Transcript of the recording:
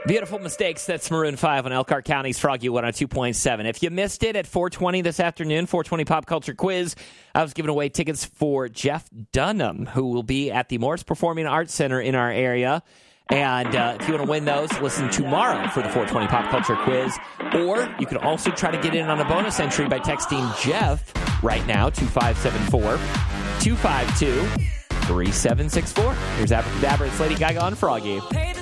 Beautiful Mistakes. That's Maroon 5 on Elkhart County's Froggy 102.7. If you missed it at 4:20 this afternoon, 4:20 Pop Culture Quiz, I was giving away tickets for Jeff Dunham, who will be at the Morris Performing Arts Center in our area. And if you want to win those, listen tomorrow for the 420 Pop Culture Quiz. Or you can also try to get in on a bonus entry by texting Jeff right now, 2574-252-3764. Here's Abracadabra. It's Lady Gaga on Froggy.